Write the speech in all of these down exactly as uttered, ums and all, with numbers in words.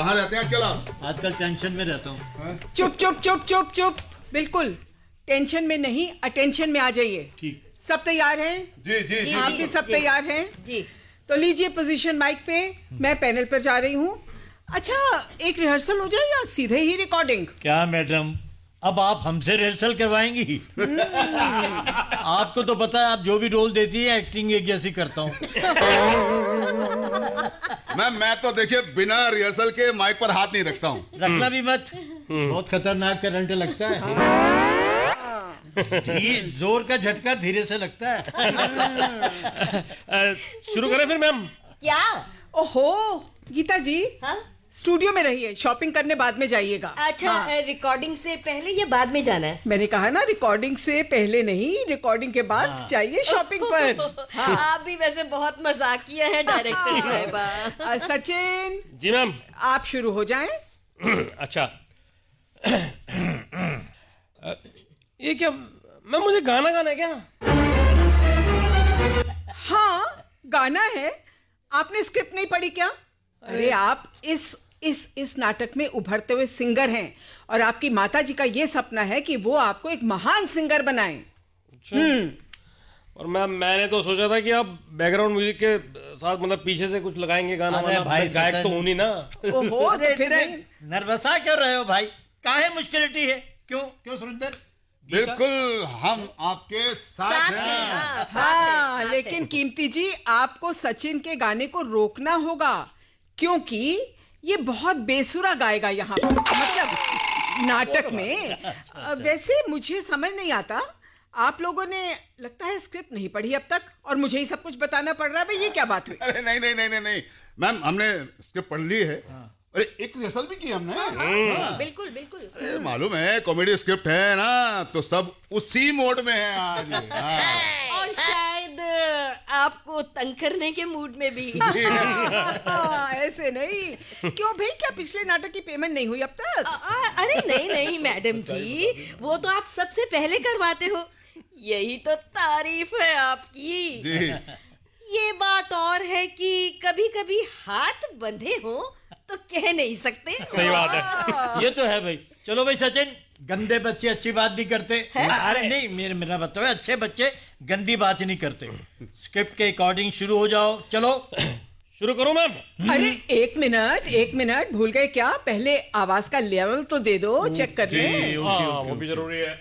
कहाँ रहते हैं आजकल आप? आजकल टेंशन में रहता हूँ। चुप चुप चुप चुप चुप, बिल्कुल टेंशन में नहीं, अटेंशन में आ जाइए। ठीक। सब तैयार हैं? जी जी जी। आप भी सब तैयार हैं? जी। तो लीजिए पोजीशन माइक पे, मैं पैनल पर जा रही हूँ। अच्छा, एक रिहर्सल हो जाए या सीधे ही रिकॉर्डिंग? क्या मैडम, अब आप हमसे रिहर्सल करवाएंगी? आपको तो पता है, आप जो भी रोल देती है एक्टिंग एक जैसी करता हूँ। मैम मैं तो देखिए बिना रिहर्सल के माइक पर हाथ नहीं रखता हूँ। रखना भी मत, बहुत खतरनाक करंट लगता है। जी, जोर का झटका धीरे से लगता है। शुरू करें फिर मैम? क्या? ओहो गीता जी, हाँ? स्टूडियो में रहिए, शॉपिंग करने बाद में जाइएगा। अच्छा, हाँ। रिकॉर्डिंग से पहले या बाद में जाना है? मैंने कहा ना, रिकॉर्डिंग से पहले नहीं, रिकॉर्डिंग के बाद हाँ। जाइए शॉपिंग पर। हाँ। आप भी वैसे बहुत मजाकिया हैं डायरेक्टर साहिबा। सचिन जी मैम। आप शुरू हो जाएं। अच्छा, ये क्या मैम, मुझे गाना गाना है क्या? हाँ गाना है। आपने स्क्रिप्ट नहीं पढ़ी क्या? अरे आप इस इस इस नाटक में उभरते हुए सिंगर हैं और आपकी माताजी का ये सपना है कि वो आपको एक महान सिंगर बनाएं। हम्म। और मैम मैंने तो सोचा था कि आप बैकग्राउंड म्यूजिक के साथ मतलब पीछे से कुछ लगाएंगे गाना वाना। भाई गायक तो हूं नहीं ना। ओहो, तो फिर नहीं। नर्वसा क्यों रहे हो भाई? काहे मुश्किलिटी है? क्यों क्यों सुरेंद्र? बिल्कुल हम आपके साथ, साथ हैं। हैं, हाँ, साथ हाँ, हैं, साथ लेकिन हैं। कीमती जी, आपको सचिन के गाने को रोकना होगा, क्योंकि ये बहुत बेसुरा गाएगा यहाँ पर, मतलब नाटक में। वैसे मुझे समझ नहीं आता, आप लोगों ने लगता है स्क्रिप्ट नहीं पढ़ी अब तक और मुझे ही सब कुछ बताना पड़ रहा है। भाई ये क्या बात हुई? अरे नहीं नहीं नहीं नहीं नहीं मैम, हमने स्क्रिप्ट पढ़ ली है। अरे एक रिहर्सल भी की हमने। हाँ, बिल्कुल बिल्कुल। अरे मालूम है, कॉमेडी स्क्रिप्ट है ना, तो सब उसी मोड में है आज। हाँ। और शायद आपको तंग करने के मूड में भी। हाँ, ऐसे नहीं। क्यों भाई, क्या पिछले नाटक की पेमेंट नहीं हुई अब तक? आ, आ, अरे नहीं नहीं मैडम जी, वो तो आप सबसे पहले करवाते हो, यही तो तारीफ है आपकी जी। ये बात और है कि कभी कभी हाथ बंधे हो तो कह नहीं सकते। सही बात है। ये तो है भाई। चलो भाई सचिन, गंदे बच्चे अच्छी बात नहीं करते। अरे नहीं, मेरा मेरा मतलब है, अच्छे बच्चे गंदी बात नहीं करते। स्क्रिप्ट के अकॉर्डिंग शुरू हो जाओ। चलो शुरू करूं मैम? अरे एक मिनट एक मिनट, भूल गए क्या? पहले आवाज का लेवल तो दे दो, चेक कर ले। हाँ, वो भी जरूरी है।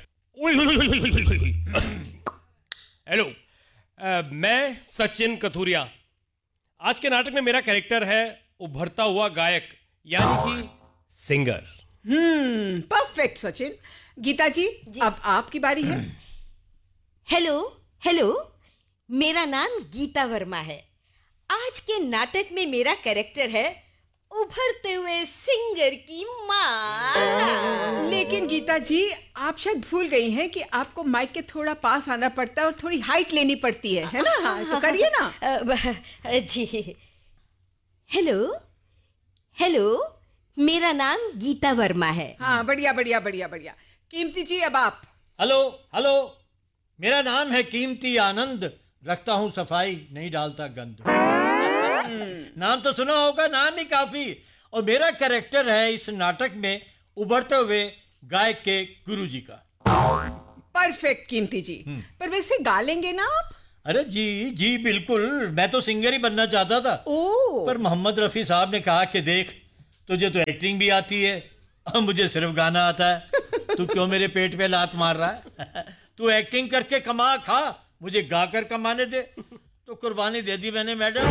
हेलो, मैं सचिन कथूरिया। आज के नाटक में मेरा कैरेक्टर है उभरता हुआ गायक, यानी कि सिंगर। हम्म, परफेक्ट सचिन। गीता जी, जी। अब आपकी बारी है। हेलो हेलो, मेरा नाम गीता वर्मा है। आज के नाटक में मेरा कैरेक्टर है उभरते हुए सिंगर की माँ। लेकिन गीता जी, आप शायद भूल गई हैं कि आपको माइक के थोड़ा पास आना पड़ता है और थोड़ी हाइट लेनी पड़ती है, है ना? हाँ, तो करिए ना। अ, ब- जी। हेलो हेलो, मेरा नाम गीता वर्मा है। हाँ, बढ़िया बढ़िया बढ़िया बढ़िया। कीमती जी, अब आप। हेलो हेलो, मेरा नाम है कीमती आनंद, रखता हूँ सफाई, नहीं डालता गंद। नाम तो सुना होगा, नाम ही काफी। और मेरा कैरेक्टर है इस नाटक में उभरते हुए गायक के गुरुजी का। परफेक्ट कीमती जी। पर वैसे गा लेंगे ना आप? अरे जी जी बिल्कुल, मैं तो सिंगर ही बनना चाहता था। ओ, पर मोहम्मद रफी साहब ने कहा कि देख, तुझे तो एक्टिंग भी आती है और मुझे सिर्फ गाना आता है, तू क्यों मेरे पेट पे लात मार रहा है? तू एक्टिंग करके कमा खा, मुझे गाकर कमाने दे। तो कुर्बानी दे दी मैंने मैडम,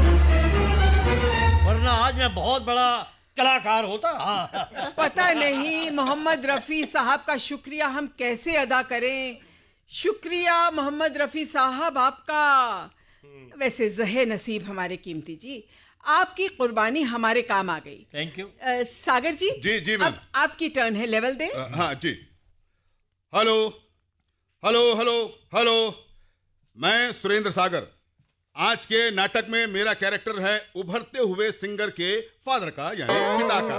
वरना आज मैं बहुत बड़ा कलाकार होता। हाँ। पता नहीं मोहम्मद रफी साहब का शुक्रिया हम कैसे अदा करें। शुक्रिया मोहम्मद रफी साहब आपका। वैसे जहे नसीब हमारे कीमती जी, आपकी कुर्बानी हमारे काम आ गई। Thank you. A, Sagar ji, ji ji ma'am. अब आपकी टर्न है, लेवल दे। अ, हाँ जी। हेलो हेलो हेलो हेलो, मैं सुरेंद्र सागर। आज के नाटक में मेरा कैरेक्टर है उभरते हुए सिंगर के फादर का, यानी पिता का।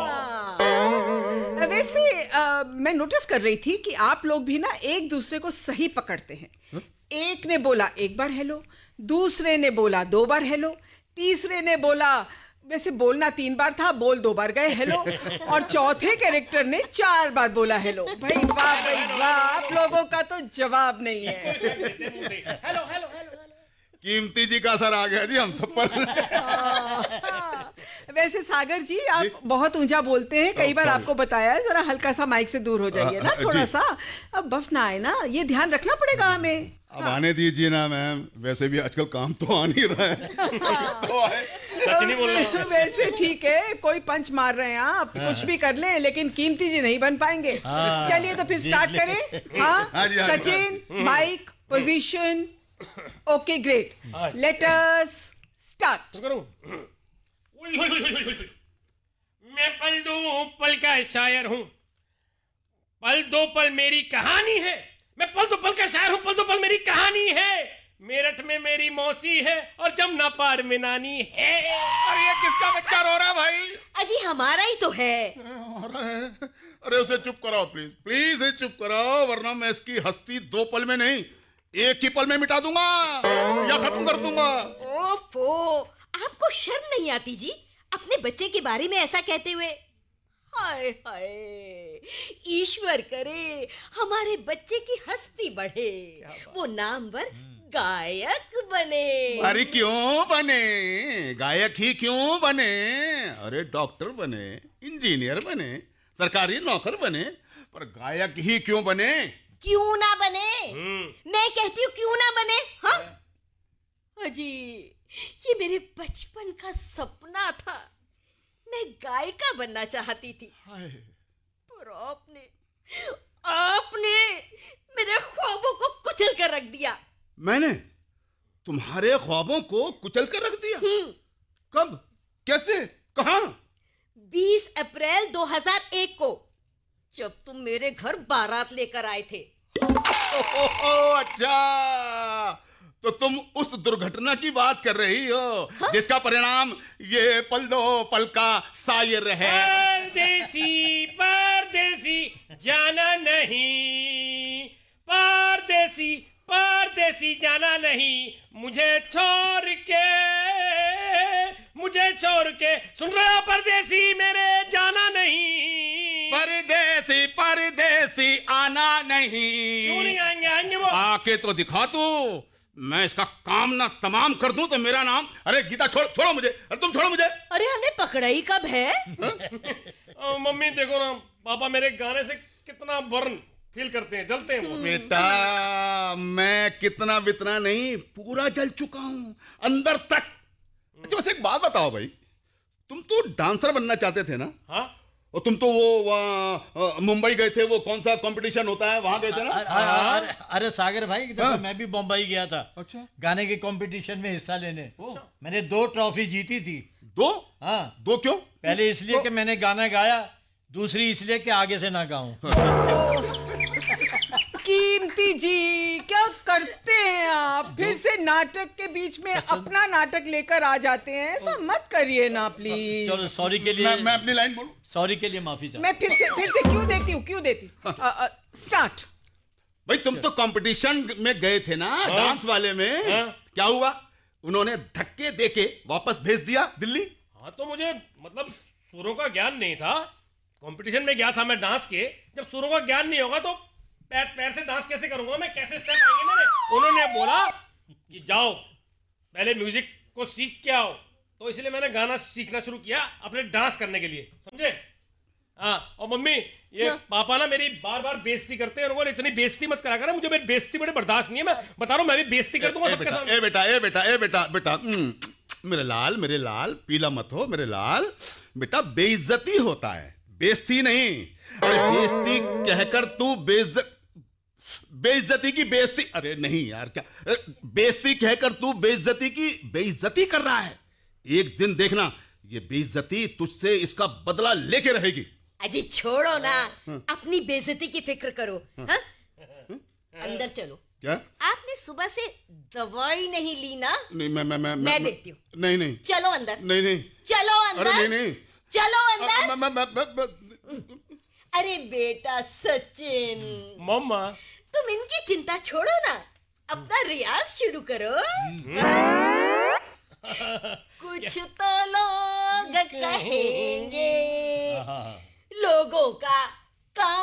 आ, वैसे आ, मैं नोटिस कर रही थी कि आप लोग भी ना एक दूसरे को सही पकड़ते हैं। हुँ? एक ने बोला एक बार हेलो, दूसरे ने बोला दो बार हेलो, तीसरे ने बोला वैसे बोलना तीन बार था, बोल दो बार गए हेलो, और चौथे कैरेक्टर ने चार बार बोला हेलो। भाई वाह भाई वाह, आप लोगों का तो जवाब नहीं है। हेलो हेलो हेलो कीमती जी का असर आ गया जी हम सब पर। वैसे सागर जी आप बहुत ऊंचा बोलते हैं, कई बार आपको बताया है, जरा हल्का सा माइक से दूर हो जाइए ना थोड़ा सा, अब बफ ना आए ना, ये ध्यान रखना पड़ेगा हमें। अब आने दीजिए ना मैम, वैसे भी आजकल काम तो आ नहीं रहा है। तो आए। सच नहीं बोल रहा। वैसे ठीक है, कोई पंच मार रहे हैं आप, कुछ भी कर लें, लेकिन कीमती जी नहीं बन पाएंगे। चलिए तो फिर स्टार्ट करें। हाँ Sachin, mic, position, okay great, let us start. करूं? मैं पल दो पल का शायर हूं, पल दो पल मेरी कहानी है। मैं पल दो पल का शायर हूं, पल दो पल मेरी कहानी है। मेरठ में मेरी मौसी है और जमुना पार में नानी है। अरे ये किसका बच्चा रो रहा है भाई? अजी हमारा ही तो है। हो रहा है। अरे उसे चुप कराओ प्लीज, प्लीज इसे चुप कराओ, वरना मैं इसकी हस्ती दो पल में नहीं, एक ही पल में मिटा दूंगा या खत्म कर दूंगा। ओफो, आपको शर्म नहीं आती जी अपने बच्चे के बारे में ऐसा कहते हुए? हाय हाय, ईश्वर करे हमारे बच्चे की हस्ती बढ़े, वो नामवर गायक बने। अरे क्यों बने? गायक ही क्यों बने? अरे डॉक्टर बने, इंजीनियर बने, सरकारी नौकर बने, पर गायक ही क्यों बने? क्यों ना बने? मैं कहती हूँ क्यों ना बने। हाँ अजी, ये मेरे बचपन का सपना था, मैं गायिका बनना चाहती थी, पर आपने आपने मेरे ख्वाबों को कुचल कर रख दिया। मैंने तुम्हारे ख्वाबों को कुचल कर रख दिया? कब, कैसे, कहां? बीस अप्रैल दो हज़ार एक को, जब तुम मेरे घर बारात लेकर आए थे। ओ, ओ, ओ, अच्छा, तो तुम उस दुर्घटना की बात कर रही हो। हाँ? जिसका परिणाम ये पल दो पल का शायर है। परदेसी परदेसी जाना नहीं, परदेसी परदेसी जाना नहीं, मुझे छोड़ के मुझे छोड़ के, सुन रहे हो परदेसी मेरे जाना नहीं। परदेसी परदेसी आना नहीं। क्यों नहीं आएंगे? आएंगे वो। आके तो दिखा तू, मैं इसका काम ना तमाम कर दूं तो मेरा नाम। अरे गीता छोड़, छोड़ो मुझे, अरे तुम छोड़ो मुझे। अरे हमें पकड़ा ही कब है? ओ, मम्मी देखो ना, पापा मेरे गाने से कितना बर्न फील करते हैं, जलते हैं वो। बेटा मैं कितना बितना नहीं, पूरा जल चुका हूं अंदर तक। अच्छा वैसे एक बात बताओ भाई, तुम तो डांसर बनना चाहते थे ना? हाँ, और तुम तो वो वहाँ मुंबई गए थे, वो कौन सा कंपटीशन होता है वहां गए थे ना? अरे अरे सागर भाई, देखो मैं भी बम्बई गया था। अच्छा, गाने के कंपटीशन में हिस्सा लेने। मैंने दो ट्रॉफी जीती थी। दो? हाँ। दो क्यों? पहले इसलिए कि मैंने गाना गाया, दूसरी इसलिए कि आगे से ना गाऊं। कीमती जी क्या करते हैं आप? फिर से नाटक के बीच में अपना नाटक लेकर आ जाते हैं, ऐसा मत करिए ना प्लीज। चलो सॉरी के लिए मैं, मैं अपनी लाइन बोलूं? सॉरी के लिए माफी चाहता मैं फिर से फिर से क्यों देती हूँ, क्यों देती हूँ? स्टार्ट। भाई तुम तो कंपटीशन में गए थे ना, डांस वाले में। क्या हुआ? उन्होंने धक्के देके वापस भेज दिया दिल्ली। हाँ तो मुझे मतलब सुरों का ज्ञान नहीं था, कंपटीशन में गया था मैं डांस के, जब सुरों का ज्ञान नहीं होगा तो पैर पैर से डांस कैसे करूंगा मैं, कैसे स्टेप आएंगे मेरे? उन्होंने बोला कि जाओ पहले म्यूजिक को सीख के आओ, तो इसलिए मैंने गाना सीखना शुरू किया अपने डांस करने के लिए, समझे? हाँ, और मम्मी ये हाँ? पापा ना मेरी बार बार बेइज्जती करते हैं, और बोले इतनी बेइज्जती मत करा कर, मुझे मेरी बेइज्जती बड़े बर्दाश्त नहीं है, मैं बता रहा हूँ मैं भी बेइज्जती कर दूंगा सबके सामने। ए बेटा, ए बेटा, ए बेटा, बेटा मेरे लाल, मेरे लाल, पीला मत हो मेरे लाल। बेटा बेइज्जती होता है, बेइज्जती नहीं। अरे बेइज्जती कहकर तू बेइज्जत बेइज्जती की बेइज्जती, अरे नहीं यार, क्या बेइज्जती कहकर तू बेइज्जती की बेइज्जती कर रहा है। एक दिन देखना ये बेइज्जती तुझसे इसका बदला लेके रहेगी। अजी छोड़ो ना, अपनी बेइज्जती की फिक्र करो। हाँ? अंदर चलो। क्या? आपने सुबह से दवाई नहीं ली ना? नहीं, मैं मैं मैं मैं देती हूँ। नहीं नहीं चलो अंदर। नहीं नहीं चलो अंदर। अरे नहीं नहीं चलो अंदर। मैं, मैं, मैं, मैं, मैं, अरे बेटा सचिन, मम्मा तुम इनकी चिंता छोड़ो ना, अपना रियाज शुरू करो। कुछ तो लोग कहेंगे हाँ, हाँ। लोगों का काम